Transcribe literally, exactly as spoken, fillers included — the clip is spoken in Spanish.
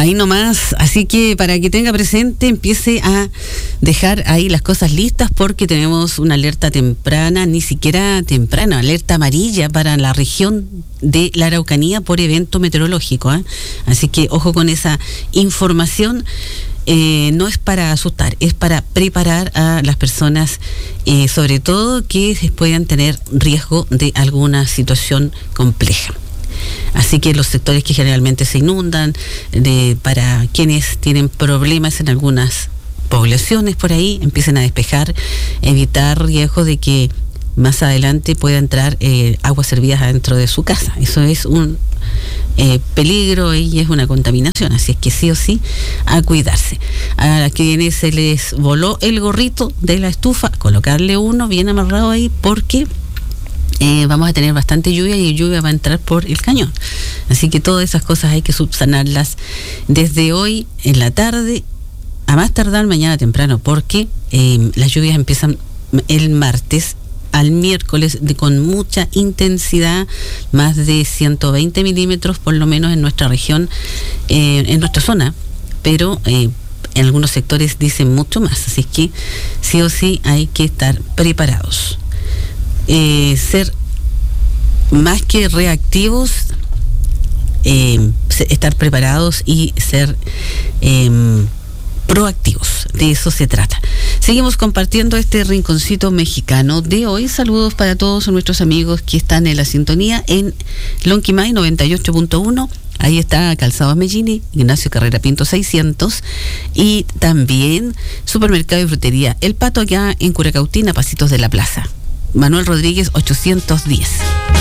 Ahí nomás, así que para que tenga presente, empiece a dejar ahí las cosas listas porque tenemos una alerta temprana, ni siquiera temprana, alerta amarilla para la región de la Araucanía por evento meteorológico, ¿eh? Así que ojo con esa información. Eh, no es para asustar, es para preparar a las personas, eh, sobre todo que puedan tener riesgo de alguna situación compleja. Así que los sectores que generalmente se inundan, de, para quienes tienen problemas en algunas poblaciones por ahí, empiecen a despejar, evitar riesgo de que más adelante pueda entrar eh, aguas servidas adentro de su casa. Eso es un eh, peligro y es una contaminación, así es que sí o sí a cuidarse. A quienes se les voló el gorrito de la estufa, colocarle uno bien amarrado ahí porque Eh, vamos a tener bastante lluvia y lluvia va a entrar por el cañón. Así que todas esas cosas hay que subsanarlas desde hoy en la tarde, a más tardar mañana temprano, porque eh, las lluvias empiezan el martes al miércoles de, con mucha intensidad, más de ciento veinte milímetros por lo menos en nuestra región, eh, en nuestra zona, pero eh, en algunos sectores dicen mucho más, así que sí o sí hay que estar preparados. Eh, ser más que reactivos, eh, estar preparados y ser eh, proactivos, de eso se trata. Seguimos compartiendo este rinconcito mexicano de hoy. Saludos para todos nuestros amigos que están en la sintonía en Lonquimay noventa y ocho punto uno. Ahí está Calzados Mellini, Ignacio Carrera Pinto seiscientos, y también Supermercado y Frutería El Pato, acá en Curacautina, Pasitos de la Plaza. Manuel Rodríguez ochocientos diez.